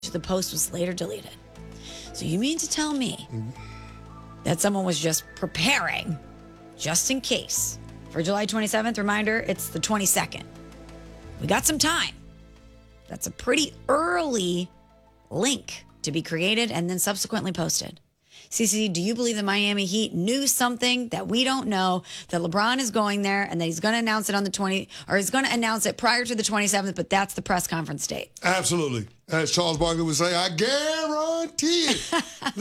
The post was later deleted. So you mean to tell me that someone was just preparing just in case for July 27th? Reminder, it's the 22nd. We got some time. That's a pretty early link to be created and then subsequently posted. CC, do you believe the Miami Heat knew something that we don't know, that LeBron is going there and that he's going to announce it on the 20, or he's going to announce it prior to the 27th, but that's the press conference date? Absolutely. As Charles Barkley would say, I guarantee it.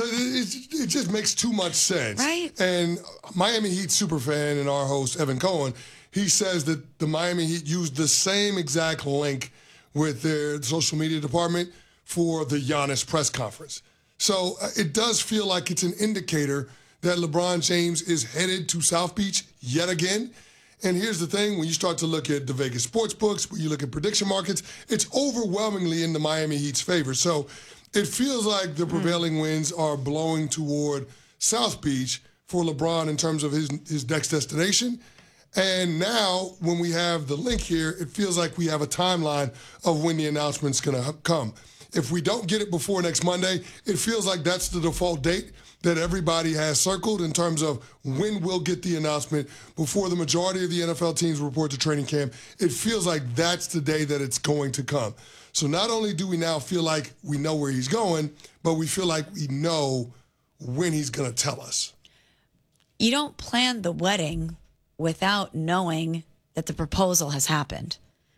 It just makes too much sense. Right. And Miami Heat superfan and our host, Evan Cohen, he says that the Miami Heat used the same exact link with their social media department for the Giannis press conference. So it does feel like it's an indicator that LeBron James is headed to South Beach yet again. And here's the thing, when you start to look at the Vegas sports books, when you look at prediction markets, it's overwhelmingly in the Miami Heat's favor. So it feels like the prevailing winds are blowing toward South Beach for LeBron in terms of his next destination. And now, when we have the link here, it feels like we have a timeline of when the announcement's going to come. If we don't get it before next Monday, it feels like that's the default date that everybody has circled in terms of when we'll get the announcement before the majority of the NFL teams report to training camp. It feels like that's the day that it's going to come. So not only do we now feel like we know where he's going, but we feel like we know when he's going to tell us. You don't plan the wedding without knowing that the proposal has happened.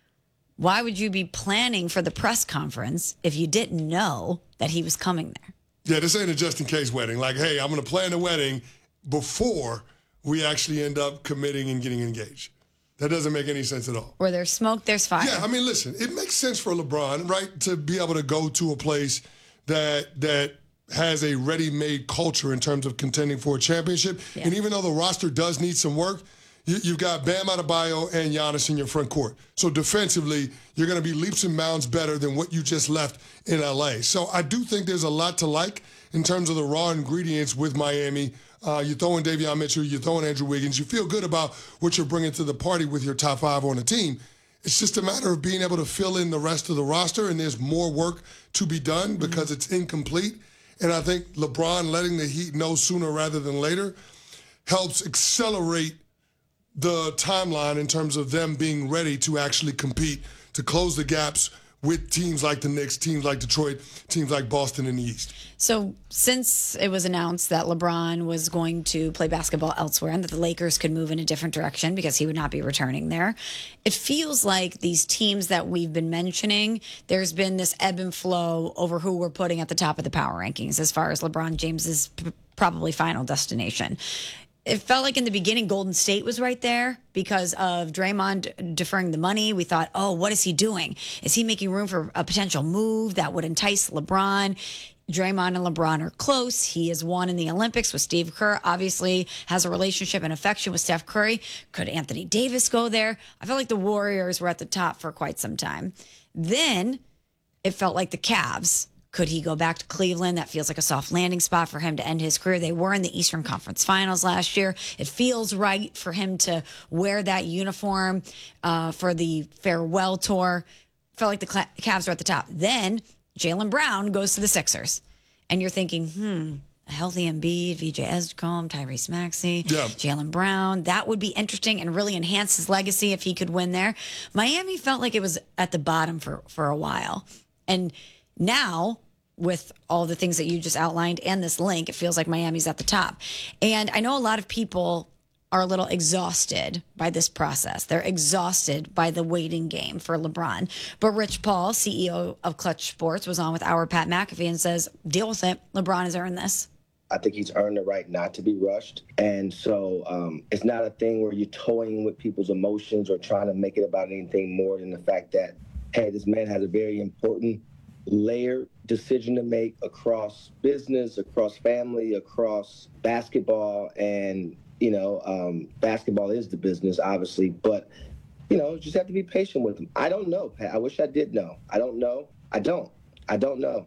Why would you be planning for the press conference if you didn't know that he was coming there? Yeah, this ain't a just-in-case wedding. Like, hey, I'm going to plan the wedding before we actually end up committing and getting engaged. That doesn't make any sense at all. Where there's smoke, there's fire. Yeah, I mean, listen, it makes sense for LeBron, right, to be able to go to a place that has a ready-made culture in terms of contending for a championship. Yeah. And even though the roster does need some work, you've got Bam Adebayo and Giannis in your front court. So defensively, you're going to be leaps and bounds better than what you just left in L.A. So I do think there's a lot to like in terms of the raw ingredients with Miami. You throw in Davion Mitchell, you throw in Andrew Wiggins. You feel good about what you're bringing to the party with your top five on the team. It's just a matter of being able to fill in the rest of the roster, and there's more work to be done because it's incomplete. And I think LeBron letting the Heat know sooner rather than later helps accelerate the timeline in terms of them being ready to actually compete, to close the gaps with teams like the Knicks, teams like Detroit, teams like Boston in the East. So since it was announced that LeBron was going to play basketball elsewhere and that the Lakers could move in a different direction because he would not be returning there, it feels like these teams that we've been mentioning, there's been this ebb and flow over who we're putting at the top of the power rankings as far as LeBron James's probably final destination. It felt like in the beginning, Golden State was right there because of Draymond deferring the money. We thought, oh, what is he doing? Is he making room for a potential move that would entice LeBron? Draymond and LeBron are close. He has won in the Olympics with Steve Kerr, obviously has a relationship and affection with Steph Curry. Could Anthony Davis go there? I felt like the Warriors were at the top for quite some time. Then it felt like the Cavs. Could he go back to Cleveland? That feels like a soft landing spot for him to end his career. They were in the Eastern Conference Finals last year. It feels right for him to wear that uniform for the farewell tour. Felt like the Cavs were at the top. Then Jaylen Brown goes to the Sixers. And you're thinking, a healthy Embiid, VJ Escom, Tyrese Maxey, Jaylen Brown. That would be interesting and really enhance his legacy if he could win there. Miami felt like it was at the bottom for a while. And now, with all the things that you just outlined and this link, it feels like Miami's at the top. And I know a lot of people are a little exhausted by this process. They're exhausted by the waiting game for LeBron. But Rich Paul, CEO of Clutch Sports, was on with our Pat McAfee and says, deal with it. LeBron has earned this. I think he's earned the right not to be rushed. And so it's not a thing where you're toying with people's emotions or trying to make it about anything more than the fact that, hey, this man has a very important layered decision to make across business, across family, across basketball. And, basketball is the business, obviously. But, just have to be patient with him. I don't know, Pat. I wish I did know. I don't know. I don't know.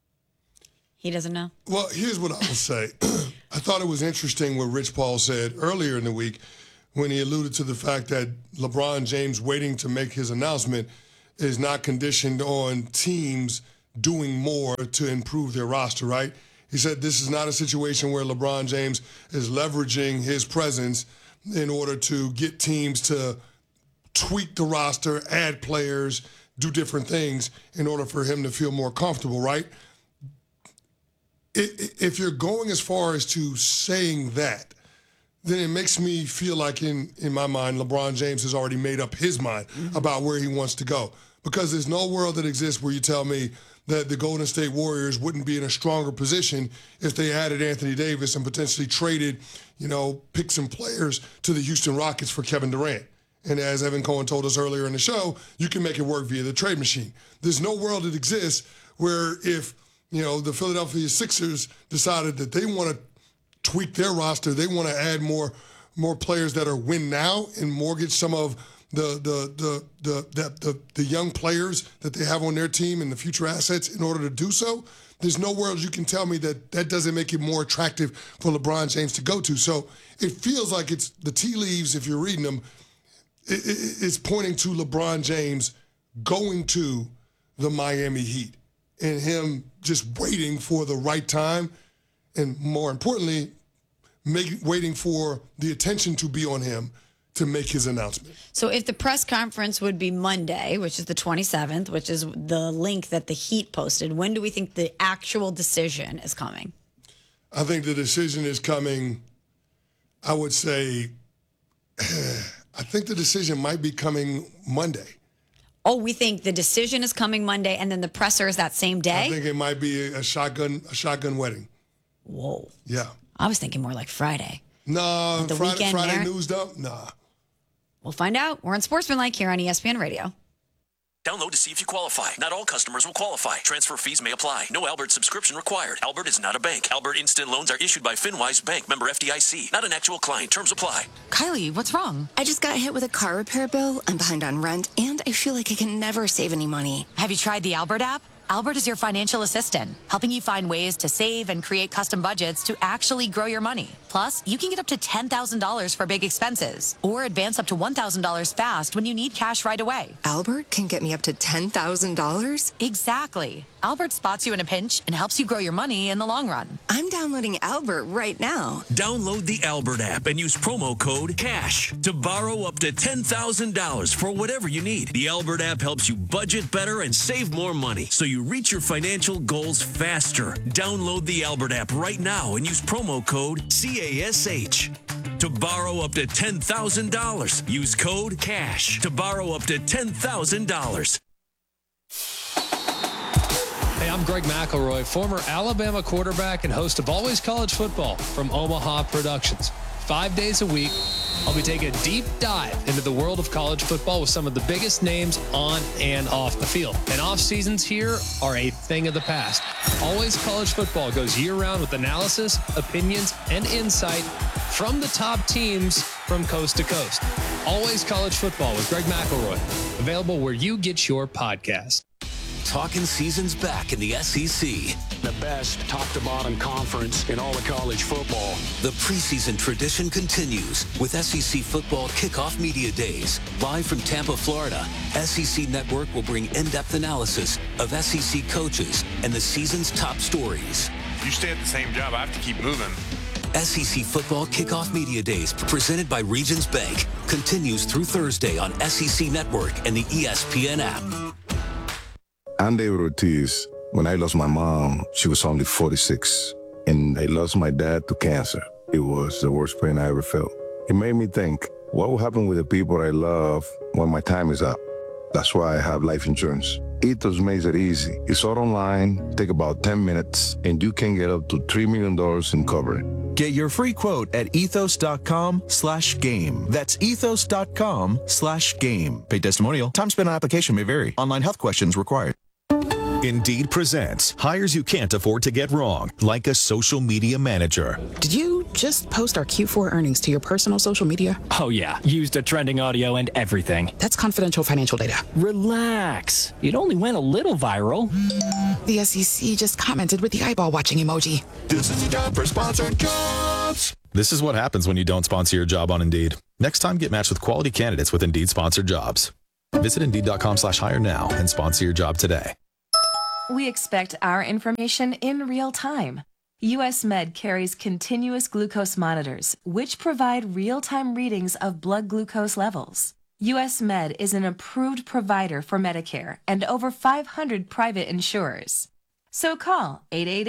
He doesn't know? Well, here's what I will say. I thought it was interesting what Rich Paul said earlier in the week when he alluded to the fact that LeBron James waiting to make his announcement is not conditioned on teams doing more to improve their roster, right? He said this is not a situation where LeBron James is leveraging his presence in order to get teams to tweak the roster, add players, do different things in order for him to feel more comfortable, right? If you're going as far as to saying that, then it makes me feel like in my mind, LeBron James has already made up his mind about where he wants to go. Because there's no world that exists where you tell me that the Golden State Warriors wouldn't be in a stronger position if they added Anthony Davis and potentially traded, pick some players to the Houston Rockets for Kevin Durant. And as Evan Cohen told us earlier in the show, you can make it work via the trade machine. There's no world that exists where if, the Philadelphia Sixers decided that they want to tweak their roster, they want to add more players that are win now and mortgage some of the young players that they have on their team and the future assets in order to do so. There's no world you can tell me that doesn't make it more attractive for LeBron James to go to. So it feels like it's the tea leaves, if you're reading them, it's pointing to LeBron James going to the Miami Heat and him just waiting for the right time and, more importantly, waiting for the attention to be on him to make his announcement. So if the press conference would be Monday, which is the 27th, which is the link that the Heat posted, when do we think the actual decision is coming? I think the decision is coming, I would say, I think the decision might be coming Monday. Oh, we think the decision is coming Monday and then the presser is that same day? I think it might be a shotgun wedding. Whoa. Yeah. I was thinking more like Friday. No, Friday news dump? Nah. We'll find out. We're on Sportsmanlike here on ESPN Radio. Download to see if you qualify. Not all customers will qualify. Transfer fees may apply. No Albert subscription required. Albert is not a bank. Albert Instant Loans are issued by FinWise Bank, member FDIC. Not an actual client. Terms apply. Kylie, what's wrong? I just got hit with a car repair bill. I'm behind on rent, and I feel like I can never save any money. Have you tried the Albert app? Albert is your financial assistant, helping you find ways to save and create custom budgets to actually grow your money. Plus, you can get up to $10,000 for big expenses or advance up to $1,000 fast when you need cash right away. Albert can get me up to $10,000? Exactly. Albert spots you in a pinch and helps you grow your money in the long run. I'm downloading Albert right now. Download the Albert app and use promo code CASH to borrow up to $10,000 for whatever you need. The Albert app helps you budget better and save more money so you reach your financial goals faster. Download the Albert app right now and use promo code CASH to borrow up to $10,000. Use code CASH to borrow up to $10,000. Hey, I'm Greg McElroy, former Alabama quarterback and host of Always College Football from Omaha Productions. 5 days a week, I'll be taking a deep dive into the world of college football with some of the biggest names on and off the field. And off seasons here are a thing of the past. Always College Football goes year-round with analysis, opinions, and insight from the top teams from coast to coast. Always College Football with Greg McElroy. Available where you get your podcast. Talking season's back in the SEC. The best top-to-bottom conference in all of college football. The preseason tradition continues with SEC Football Kickoff Media Days. Live from Tampa, Florida, SEC Network will bring in-depth analysis of SEC coaches and the season's top stories. You stay at the same job, I have to keep moving. SEC Football Kickoff Media Days, presented by Regions Bank, continues through Thursday on SEC Network and the ESPN app. I'm David Ortiz. When I lost my mom, she was only 46. And I lost my dad to cancer. It was the worst pain I ever felt. It made me think, what will happen with the people I love when my time is up? That's why I have life insurance. Ethos makes it easy. It's all online, take about 10 minutes, and you can get up to $3 million in coverage. Get your free quote at ethos.com/game. That's ethos.com/game. Paid testimonial. Time spent on application may vary. Online health questions required. Indeed presents hires you can't afford to get wrong, like a social media manager. Did you just post our Q4 earnings to your personal social media? Oh yeah, used the trending audio and everything. That's confidential financial data. Relax. It only went a little viral. The SEC just commented with the eyeball watching emoji. This is a job for sponsored jobs. This is what happens when you don't sponsor your job on Indeed. Next time, get matched with quality candidates with Indeed sponsored jobs. Visit Indeed.com/hire now and sponsor your job today. We expect our information in real time. US Med carries continuous glucose monitors, which provide real-time readings of blood glucose levels. US Med is an approved provider for Medicare and over 500 private insurers. So call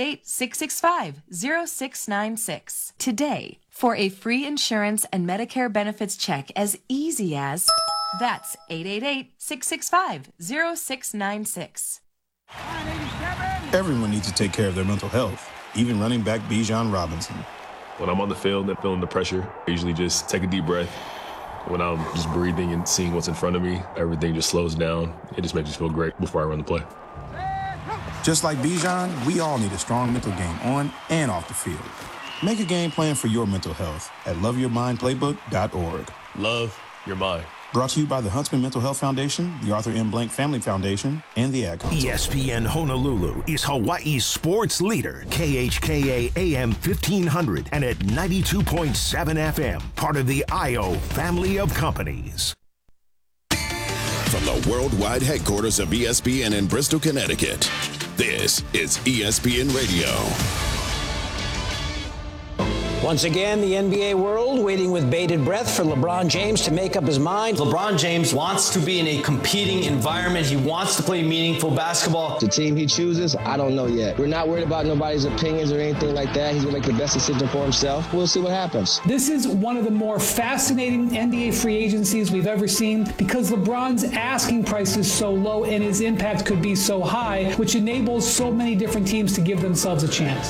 888-665-0696 today for a free insurance and Medicare benefits check as easy as... That's 888-665-0696. Everyone needs to take care of their mental health, even running back Bijan Robinson. When I'm on the field and feeling the pressure, I usually just take a deep breath. When I'm just breathing and seeing what's in front of me, everything just slows down. It just makes me feel great before I run the play. Just like Bijan, we all need a strong mental game on and off the field. Make a game plan for your mental health at loveyourmindplaybook.org. Love your mind. Brought to you by the Huntsman Mental Health Foundation, the Arthur M. Blank Family Foundation, and the Ad Council. ESPN Honolulu is Hawaii's sports leader. KHKA AM 1500 and at 92.7 FM. Part of the IO family of companies. From the worldwide headquarters of ESPN in Bristol, Connecticut, this is ESPN Radio. Once again, the NBA world waiting with bated breath for LeBron James to make up his mind. LeBron James wants to be in a competing environment. He wants to play meaningful basketball. The team he chooses, I don't know yet. We're not worried about nobody's opinions or anything like that. He's going to make the best decision for himself. We'll see what happens. This is one of the more fascinating NBA free agencies we've ever seen because LeBron's asking price is so low and his impact could be so high, which enables so many different teams to give themselves a chance.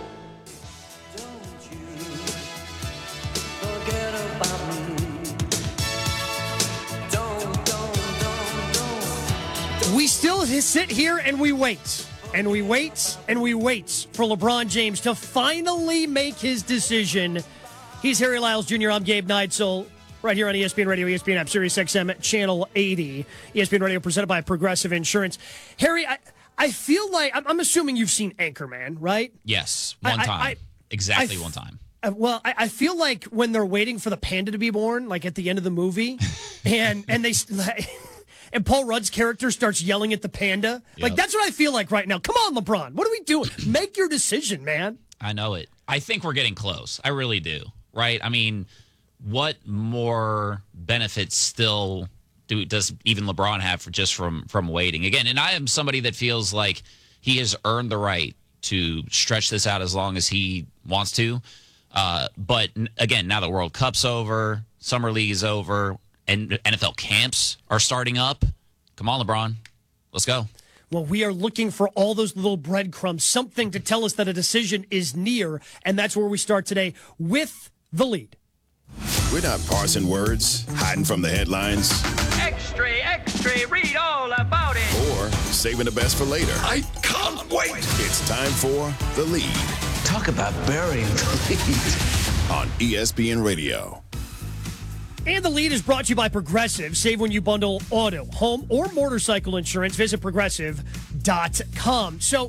We still sit here and we wait, and we wait, and we wait for LeBron James to finally make his decision. He's Harry Lyles Jr. I'm Gabe Neitzel, right here on ESPN Radio, ESPN app, Sirius XM, Channel 80. ESPN Radio presented by Progressive Insurance. Harry, I feel like, I'm assuming you've seen Anchorman, right? Yes, one time. Exactly one time. Well, I feel like when they're waiting for the panda to be born, like at the end of the movie, and they... And Paul Rudd's character starts yelling at the panda. Yep. Like, that's what I feel like right now. Come on, LeBron. What are we doing? Make your decision, man. I know it. I think we're getting close. I really do. Right? I mean, what more benefits still does even LeBron have from waiting? Again, and I am somebody that feels like he has earned the right to stretch this out as long as he wants to. But, again, now the World Cup's over, Summer League is over, and NFL camps are starting up. Come on, LeBron. Let's go. Well, we are looking for all those little breadcrumbs, something to tell us that a decision is near, and that's where we start today with the lead. We're not parsing words, hiding from the headlines. Extra, extra, read all about it. Or saving the best for later. I can't wait. It's time for The Lead. Talk about burying the lead. On ESPN Radio. And the lead is brought to you by Progressive. Save when you bundle auto, home, or motorcycle insurance. Visit Progressive.com. So,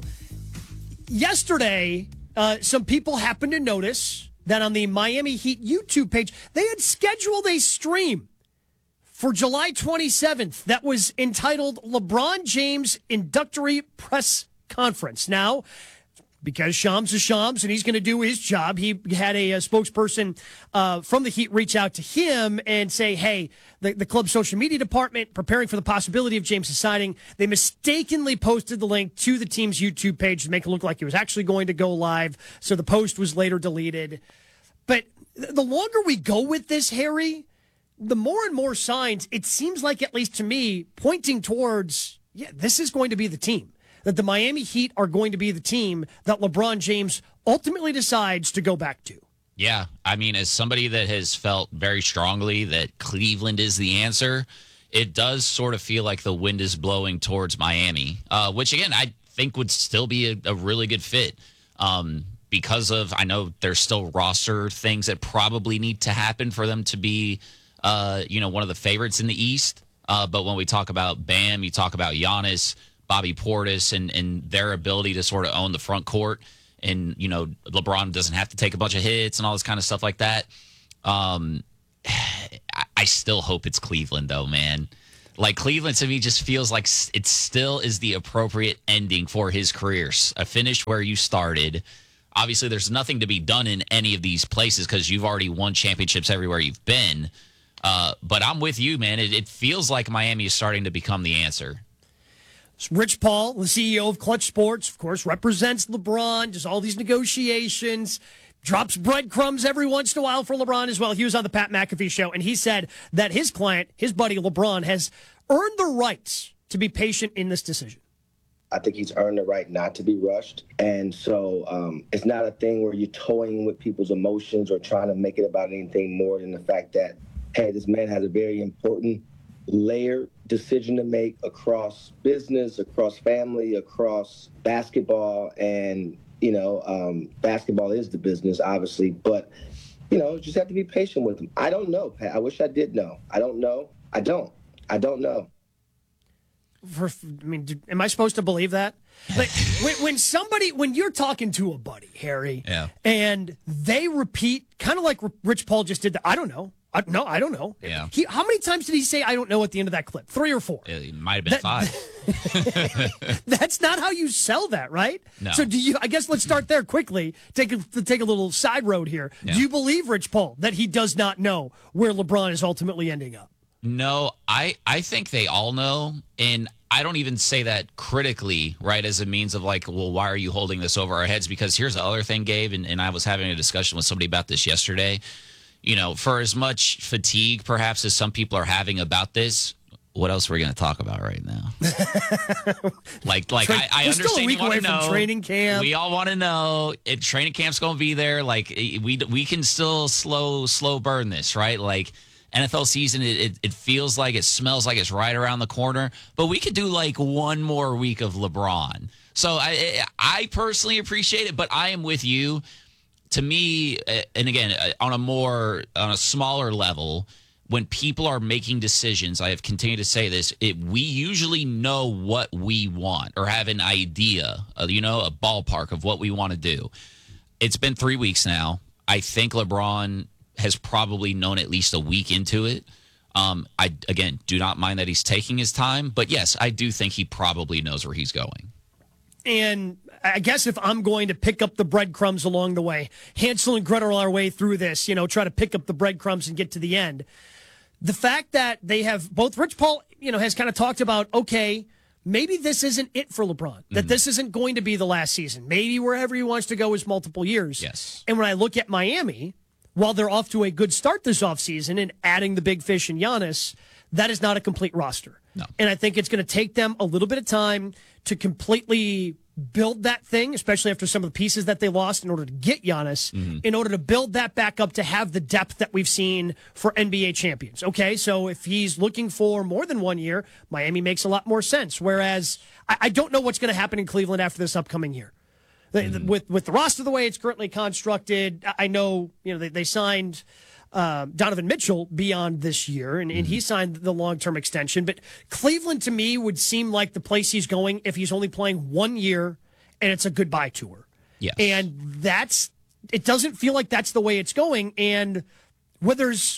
yesterday, some people happened to notice that on the Miami Heat YouTube page, they had scheduled a stream for July 27th that was entitled LeBron James Inductory Press Conference. Now, because Shams is Shams and he's going to do his job, he had a spokesperson from the Heat reach out to him and say, hey, the club's social media department preparing for the possibility of James signing. They mistakenly posted the link to the team's YouTube page to make it look like it was actually going to go live. So the post was later deleted. But the longer we go with this, Harry, the more and more signs, it seems like, at least to me, pointing towards, yeah, this is going to be the team. That the Miami Heat are going to be the team that LeBron James ultimately decides to go back to. Yeah, I mean, as somebody that has felt very strongly that Cleveland is the answer, it does sort of feel like the wind is blowing towards Miami, which, again, I think would still be a really good fit because of, I know there's still roster things that probably need to happen for them to be, one of the favorites in the East. But when we talk about Bam, you talk about Giannis, Bobby Portis, and their ability to sort of own the front court. And, LeBron doesn't have to take a bunch of hits and all this kind of stuff like that. I still hope it's Cleveland, though, man. Like Cleveland to me just feels like it still is the appropriate ending for his career. A finish where you started. Obviously, there's nothing to be done in any of these places because you've already won championships everywhere you've been. But I'm with you, man. It feels like Miami is starting to become the answer. Rich Paul, the CEO of Clutch Sports, of course, represents LeBron, does all these negotiations, drops breadcrumbs every once in a while for LeBron as well. He was on the Pat McAfee show, and he said that his client, his buddy LeBron, has earned the right to be patient in this decision. I think he's earned the right not to be rushed. And so it's not a thing where you're toying with people's emotions or trying to make it about anything more than the fact that, hey, this man has a very important layered decision to make across business, across family, across basketball. And, basketball is the business, obviously. But, just have to be patient with him. I don't know, Pat. I wish I did know. I don't know. I don't know. Am I supposed to believe that? Like, when you're talking to a buddy, Harry, and they repeat, kind of like Rich Paul just did, I don't know. I don't know. Yeah. How many times did he say, I don't know at the end of that clip? 3 or 4? It might have been 5. That's not how you sell that, right? No. So I guess let's start there quickly. Take a little side road here. Yeah. Do you believe Rich Paul that he does not know where LeBron is ultimately ending up? No, I think they all know, and I don't even say that critically, right, as a means of like, well, why are you holding this over our heads? Because here's the other thing, Gabe, and I was having a discussion with somebody about this yesterday. For as much fatigue perhaps as some people are having about this, what else are we going to talk about right now? I understand you want to know. Training camp. We all want to know if training camp's going to be there. Like we can still slow burn this, right? Like NFL season, it feels like, it smells like it's right around the corner. But we could do like one more week of LeBron. So I personally appreciate it, but I am with you. To me, and again, on a smaller level, when people are making decisions, I have continued to say this, we usually know what we want or have an idea, a ballpark of what we want to do. It's been 3 weeks now. I think LeBron has probably known at least a week into it. I, again, do not mind that he's taking his time, but yes, I do think he probably knows where he's going. And I guess if I'm going to pick up the breadcrumbs along the way, Hansel and Gretel our way through this, try to pick up the breadcrumbs and get to the end. The fact that they have both Rich Paul, has kind of talked about, okay, maybe this isn't it for LeBron, that this isn't going to be the last season. Maybe wherever he wants to go is multiple years. Yes. And when I look at Miami, while they're off to a good start this offseason and adding the big fish in Giannis, that is not a complete roster. No. And I think it's going to take them a little bit of time to completely build that thing, especially after some of the pieces that they lost in order to get Giannis, in order to build that back up to have the depth that we've seen for NBA champions. Okay, so if he's looking for more than 1 year, Miami makes a lot more sense. Whereas I don't know what's going to happen in Cleveland after this upcoming year. With the roster the way it's currently constructed, I know they signed Donovan Mitchell beyond this year, and he signed the long-term extension. But Cleveland, to me, would seem like the place he's going if he's only playing 1 year and it's a goodbye tour. Yes. And it doesn't feel like that's the way it's going. And where there's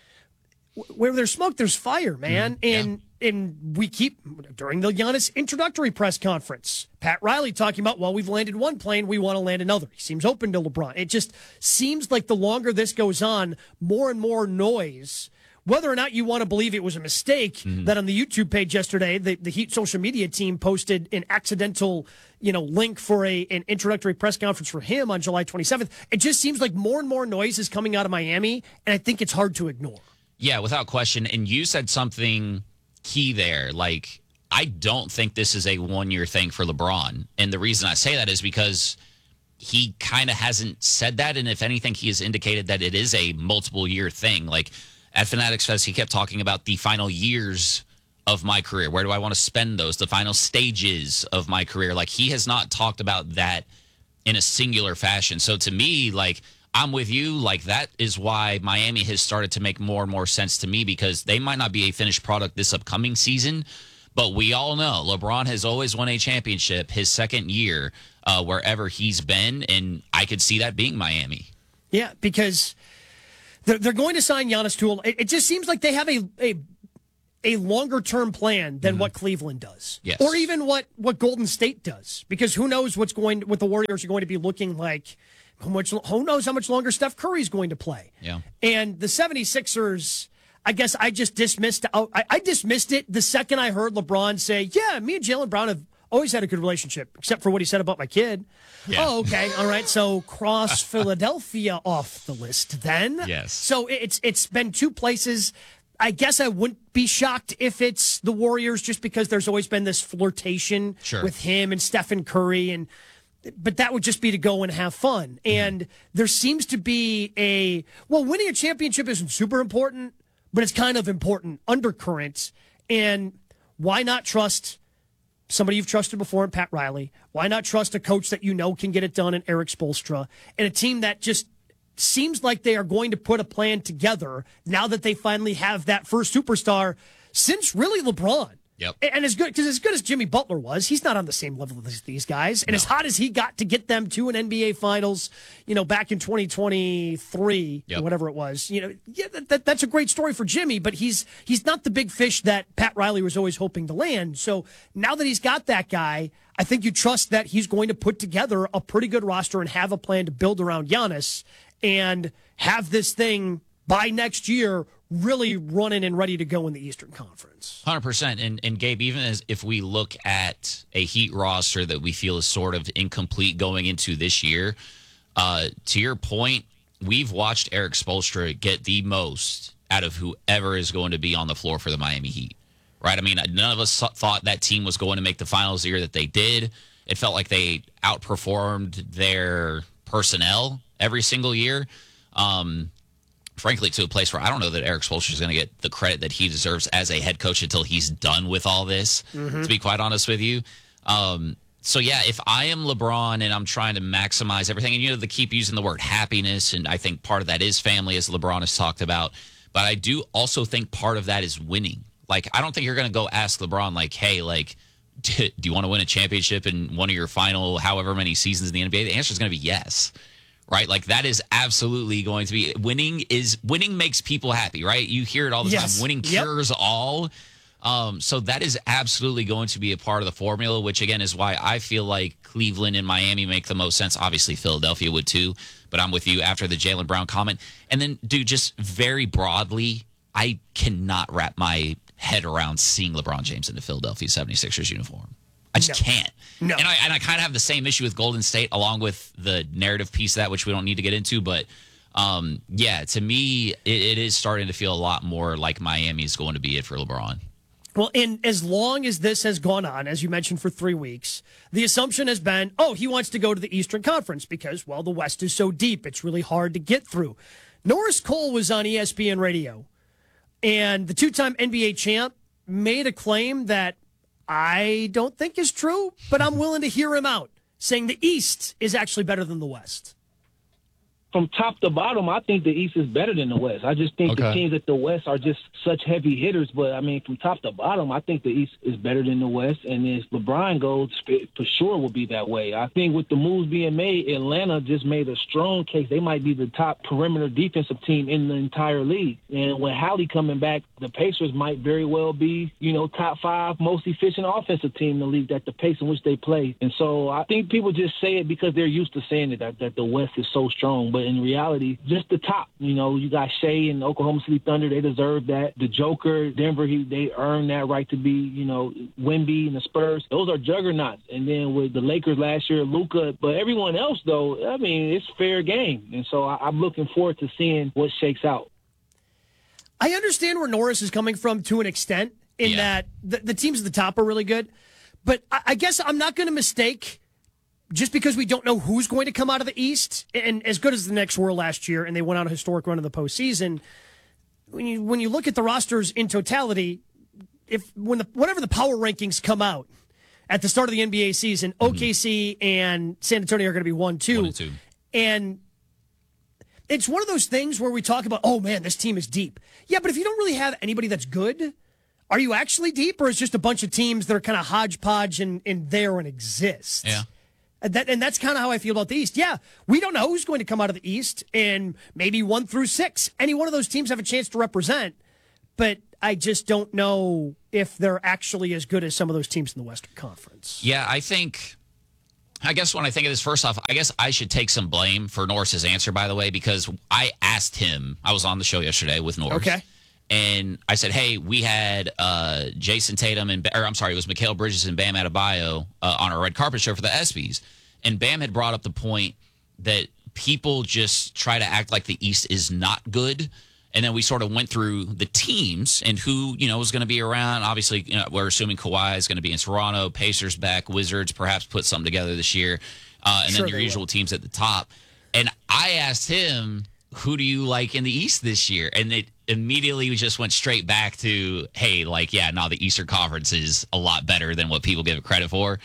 smoke, there's fire, man. And we keep, during the Giannis introductory press conference, Pat Riley talking about, well, we've landed one plane, we want to land another. He seems open to LeBron. It just seems like the longer this goes on, more and more noise. Whether or not you want to believe it was a mistake that on the YouTube page yesterday, the Heat social media team posted an accidental, link for an introductory press conference for him on July 27th. It just seems like more and more noise is coming out of Miami, and I think it's hard to ignore. Yeah, without question. And you said something key there. Like, I don't think this is a 1 year thing for LeBron. And the reason I say that is because he kind of hasn't said that. And if anything, he has indicated that it is a multiple year thing. Like at Fanatics Fest, he kept talking about the final years of my career. Where do I want to spend those? The final stages of my career. Like, he has not talked about that in a singular fashion. So to me, like, I'm with you. Like, that is why Miami has started to make more and more sense to me, because they might not be a finished product this upcoming season, but we all know LeBron has always won a championship his second year wherever he's been, and I could see that being Miami. Yeah, because they're going to sign Giannis to it just seems like they have a a longer-term plan than what Cleveland does. Yes. Or even what Golden State does. Because who knows what the Warriors are going to be looking like. Who knows how much longer Steph Curry's going to play. Yeah. And the 76ers, I guess I just dismissed it the second I heard LeBron say, yeah, me and Jaylen Brown have always had a good relationship, except for what he said about my kid. Yeah. Oh, okay. All right. So cross Philadelphia off the list then. Yes. So it's been two places. I guess I wouldn't be shocked if it's the Warriors, just because there's always been this flirtation with him and Stephen Curry, but that would just be to go and have fun. And there seems to be winning a championship isn't super important, but it's kind of important undercurrent. And why not trust somebody you've trusted before in Pat Riley? Why not trust a coach that you know can get it done in Eric Spoelstra, and a team that just seems like they are going to put a plan together now that they finally have that first superstar since really LeBron. Yep. And as good as Jimmy Butler was, he's not on the same level as these guys. And as hot as he got to get them to an NBA Finals, back in 2023, or whatever it was, that's a great story for Jimmy. But he's not the big fish that Pat Riley was always hoping to land. So now that he's got that guy, I think you trust that he's going to put together a pretty good roster and have a plan to build around Giannis and have this thing by next year really running and ready to go in the Eastern Conference. 100%. And Gabe, even if we look at a Heat roster that we feel is sort of incomplete going into this year, to your point, we've watched Eric Spoelstra get the most out of whoever is going to be on the floor for the Miami Heat, right? I mean, none of us thought that team was going to make the finals the year that they did. It felt like they outperformed their personnel every single year. Frankly, to a place where I don't know that Eric Spoelstra is going to get the credit that he deserves as a head coach until he's done with all this, to be quite honest with you. So, yeah, if I am LeBron and I'm trying to maximize everything, and, they keep using the word happiness, and I think part of that is family, as LeBron has talked about, but I do also think part of that is winning. Like, I don't think you're going to go ask LeBron, like, hey, like, do you want to win a championship in one of your final however many seasons in the NBA? The answer is going to be yes. Right? Like, that is absolutely going to be winning makes people happy, right? You hear it all the time. Winning cures all. So that is absolutely going to be a part of the formula, which again is why I feel like Cleveland and Miami make the most sense. Obviously Philadelphia would too, but I'm with you after the Jaylen Brown comment. And then, dude, just very broadly, I cannot wrap my head around seeing LeBron James in the Philadelphia 76ers uniform. I just can't. No. And I kind of have the same issue with Golden State, along with the narrative piece of that, which we don't need to get into. But, to me, it is starting to feel a lot more like Miami is going to be it for LeBron. Well, and as long as this has gone on, as you mentioned, for 3 weeks, the assumption has been, he wants to go to the Eastern Conference because, well, the West is so deep. It's really hard to get through. Norris Cole was on ESPN Radio, and the two-time NBA champ made a claim that I don't think is true, but I'm willing to hear him out, saying the East is actually better than the West. From top to bottom, I think the East is better than the West. I just think the teams at the West are just such heavy hitters. But, I mean, from top to bottom, I think the East is better than the West. And if LeBron goes, for sure will be that way. I think with the moves being made, Atlanta just made a strong case. They might be the top perimeter defensive team in the entire league. And with Hallie coming back, the Pacers might very well be, top 5 most efficient offensive team in the league at the pace in which they play. And so I think people just say it because they're used to saying it, that the West is so strong. But in reality, just the top. You got Shea and Oklahoma City Thunder. They deserve that. The Joker, Denver, they earned that right to be, Wemby and the Spurs. Those are juggernauts. And then with the Lakers last year, Luka. But everyone else, though, I mean, it's fair game. And so I'm looking forward to seeing what shakes out. I understand where Norris is coming from to an extent in that the teams at the top are really good. But I guess I'm not going to mistake, just because we don't know who's going to come out of the East, and as good as the Knicks were last year, and they went on a historic run in the postseason, when you look at the rosters in totality, whenever the power rankings come out at the start of the NBA season, OKC and San Antonio are going to be 1, 2. And it's one of those things where we talk about, oh man, this team is deep. Yeah, but if you don't really have anybody that's good, are you actually deep, or is it just a bunch of teams that are kind of hodgepodge and there and exist? Yeah. And that's kind of how I feel about the East. Yeah, we don't know who's going to come out of the East, and maybe 1 through 6. Any one of those teams have a chance to represent. but I just don't know if they're actually as good as some of those teams in the Western Conference. Yeah, I guess when I think of this, first off, I guess I should take some blame for Norris's answer, by the way, because I asked him, I was on the show yesterday with Norris. Okay. And I said, hey, we had Jason Tatum it was Mikal Bridges and Bam Adebayo on our red carpet show for the ESPYs. And Bam had brought up the point that people just try to act like the East is not good. And then we sort of went through the teams and who, was going to be around. Obviously, we're assuming Kawhi is going to be in Toronto, Pacers back, Wizards perhaps put something together this year, and then your usual teams at the top. And I asked him, who do you like in the East this year? And it immediately just went straight back to, hey, the Eastern Conference is a lot better than what people give it credit for.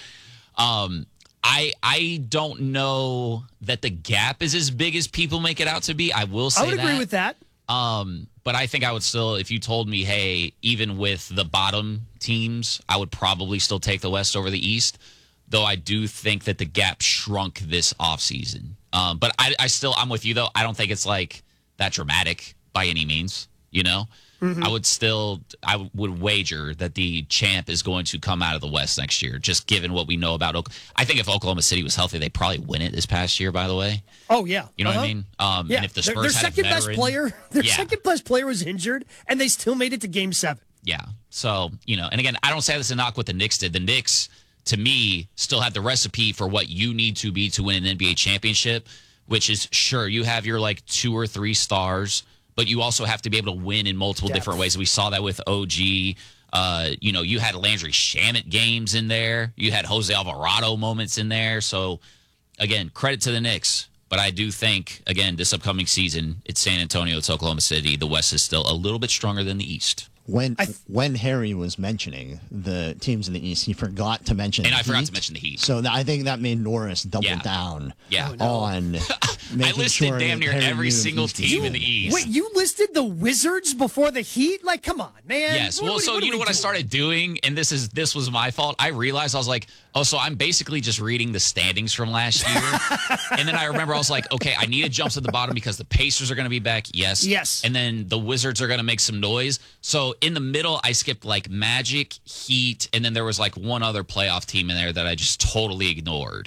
I don't know that the gap is as big as people make it out to be. I will say that. I would agree with that. But I think I would still, if you told me, hey, even with the bottom teams, I would probably still take the West over the East, though I do think that the gap shrunk this offseason. But I'm with you, though. I don't think it's that dramatic by any means, Mm-hmm. I would wager that the champ is going to come out of the West next year, just given what we know about I think if Oklahoma City was healthy, they'd probably win it this past year, by the way. Oh, yeah. You know what I mean? Yeah. And if the Spurs their had second best player, second best player was injured, and they still made it to Game 7. Yeah. So, and again, I don't say this to knock what the Knicks did. The Knicks, to me, still had the recipe for what you need to be to win an NBA championship, which is, sure, you have your 2 or 3 stars, but you also have to be able to win in multiple different ways. We saw that with OG. You had Landry Shamet games in there. You had Jose Alvarado moments in there. So, again, credit to the Knicks. But I do think, again, this upcoming season, it's San Antonio, it's Oklahoma City. The West is still a little bit stronger than the East. When Harry was mentioning the teams in the East, he forgot to mention I forgot to mention the Heat. So I think that made Norris double down on making I listed damn near every single team in the East. Wait, you listed the Wizards before the Heat? Come on, man. Yes. Well, so you know what I started doing, and this was my fault. I realized I was like, oh, so I'm basically just reading the standings from last year. And then I remember I was like, okay, I need to jump to the bottom because the Pacers are going to be back. Yes. And then the Wizards are going to make some noise. So in the middle, I skipped Magic, Heat, and then there was one other playoff team in there that I just totally ignored.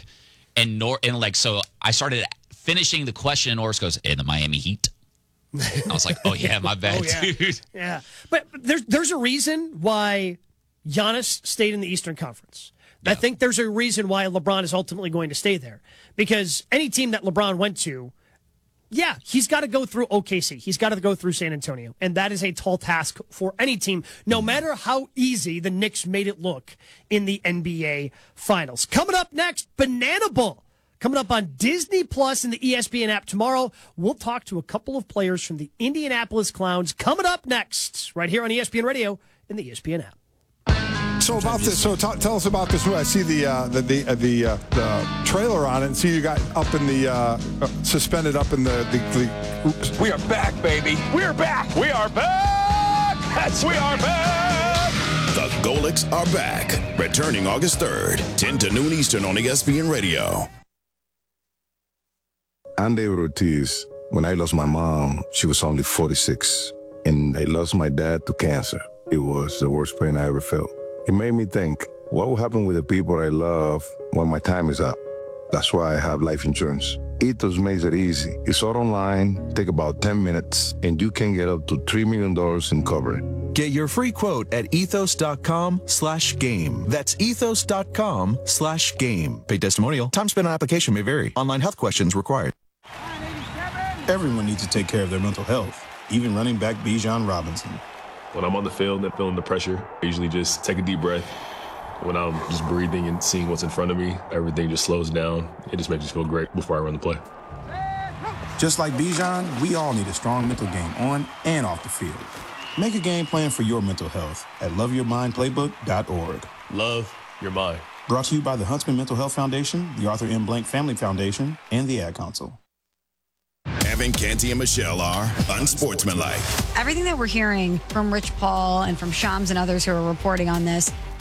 So I started finishing the question, and Norris goes, and the Miami Heat. I was like, oh yeah, my bad, dude. Yeah. But there's a reason why Giannis stayed in the Eastern Conference. Yeah. I think there's a reason why LeBron is ultimately going to stay there. Because any team that LeBron went to, he's got to go through OKC. He's got to go through San Antonio. And that is a tall task for any team, no matter how easy the Knicks made it look in the NBA Finals. Coming up next, Banana Bowl. Coming up on Disney Plus and the ESPN app tomorrow. We'll talk to a couple of players from the Indianapolis Clowns. Coming up next, right here on ESPN Radio and the ESPN app. So about this, tell us about this. I see the trailer on it, and see you got up in the suspended up in the. We are back, baby. We are back. We are back. We are back. The Golics are back, returning August 3rd, 10 to noon Eastern on ESPN Radio. I'm David Ortiz. When I lost my mom, she was only 46, and I lost my dad to cancer. It was the worst pain I ever felt. It made me think, what will happen with the people I love when my time is up? That's why I have life insurance. Ethos makes it easy. It's all online, take about 10 minutes, and you can get up to $3 million in coverage. Get your free quote at ethos.com/game. That's ethos.com/game. Paid testimonial. Time spent on application may vary. Online health questions required. Everyone needs to take care of their mental health, even running back Bijan Robinson. When I'm on the field and feeling the pressure, I usually just take a deep breath. When I'm just breathing and seeing what's in front of me, everything just slows down. It just makes me feel great before I run the play. Just like Bijan, we all need a strong mental game on and off the field. Make a game plan for your mental health at loveyourmindplaybook.org. Love your mind. Brought to you by the Huntsman Mental Health Foundation, the Arthur M. Blank Family Foundation, and the Ad Council. Evan, Canty, and Michelle are unsportsmanlike. Everything that we're hearing from Rich Paul and from Shams and others who are reporting on this,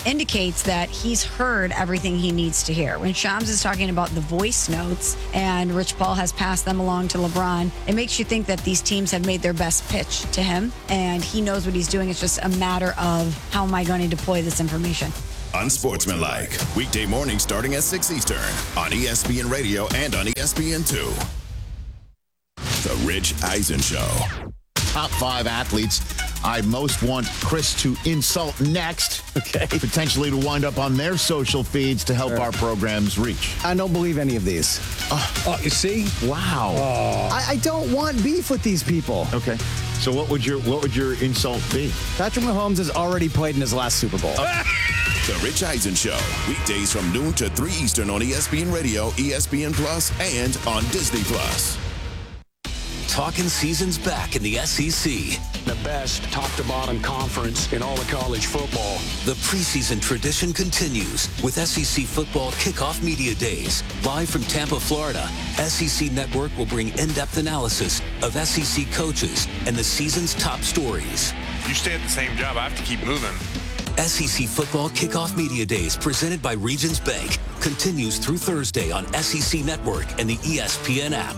indicates that he's heard everything he needs to hear. When Shams is talking about the voice notes and Rich Paul has passed them along to LeBron, it makes you think that these teams have made their best pitch to him and he knows what he's doing. It's just a matter of how am I going to deploy this information. Unsportsmanlike, weekday mornings starting at 6 Eastern on ESPN Radio and on ESPN2. The Rich Eisen Show. Top 5 athletes I most want Chris to insult next. Okay. Potentially to wind up on their social feeds to help our programs reach. I don't believe any of these. You see? Wow. I don't want beef with these people. Okay. So what would your insult be? Patrick Mahomes has already played in his last Super Bowl. The Rich Eisen Show, weekdays from noon to 3 Eastern on ESPN Radio, ESPN Plus, and on Disney Plus. Talking season's back in the SEC. The best top-to-bottom conference in all of college football. The preseason tradition continues with SEC Football Kickoff Media Days. Live from Tampa, Florida, SEC Network will bring in-depth analysis of SEC coaches and the season's top stories. You stay at the same job, I have to keep moving. SEC Football Kickoff Media Days, presented by Regions Bank, continues through Thursday on SEC Network and the ESPN app.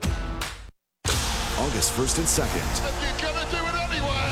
August 1st and 2nd. You're gonna do it anyway.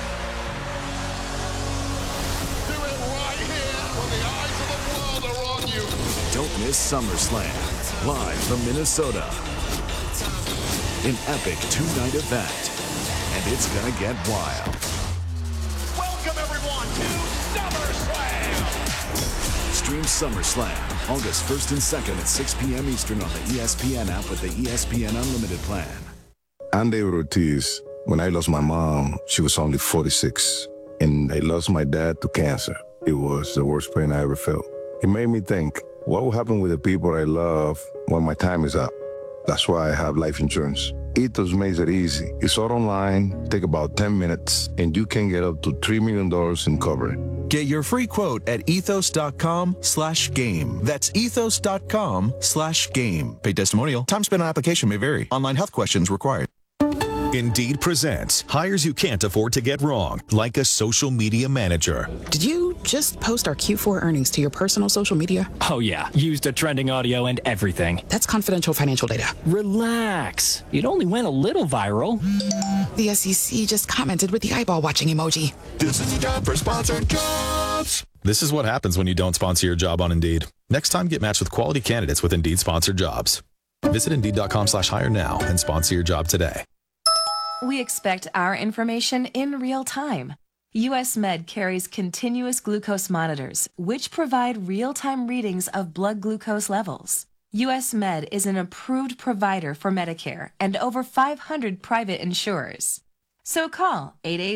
Do it right here when the eyes of the world are on you. Don't miss SummerSlam, live from Minnesota. An epic 2-night event, and it's gonna get wild. Welcome everyone to SummerSlam. Stream SummerSlam, August 1st and 2nd at 6 p.m. Eastern on the ESPN app with the ESPN Unlimited plan. I'm David Ortiz. When I lost my mom, she was only 46. And I lost my dad to cancer. It was the worst pain I ever felt. It made me think, what will happen with the people I love when my time is up? That's why I have life insurance. Ethos makes it easy. It's all online, take about 10 minutes, and you can get up to $3 million in coverage. Get your free quote at ethos.com/game. That's ethos.com/game. Paid testimonial. Time spent on application may vary. Online health questions required. Indeed presents hires you can't afford to get wrong, like a social media manager. Did you just post our Q4 earnings to your personal social media? Oh, yeah. Used a trending audio and everything. That's confidential financial data. Relax. It only went a little viral. The SEC just commented with the eyeball watching emoji. This is a job for sponsored jobs. This is what happens when you don't sponsor your job on Indeed. Next time, get matched with quality candidates with Indeed sponsored jobs. Visit Indeed.com/hire now and sponsor your job today. We expect our information in real time. US Med carries continuous glucose monitors, which provide real-time readings of blood glucose levels. US Med is an approved provider for Medicare and over 500 private insurers. So call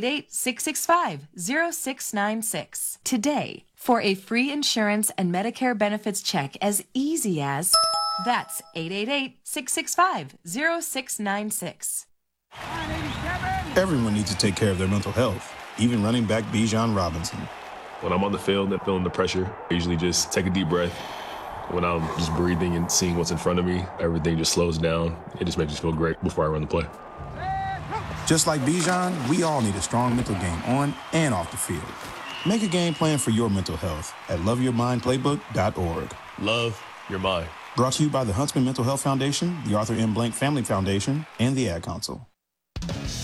888-665-0696 today for a free insurance and Medicare benefits check as easy as... That's 888-665-0696. Everyone needs to take care of their mental health, even running back Bijan Robinson. When I'm on the field and feeling the pressure, I usually just take a deep breath. When I'm just breathing and seeing what's in front of me, everything just slows down. It just makes me feel great before I run the play. Just like Bijan, we all need a strong mental game on and off the field. Make a game plan for your mental health at loveyourmindplaybook.org. Love your mind. Brought to you by the Huntsman Mental Health Foundation, the Arthur M. Blank Family Foundation, and the Ad Council.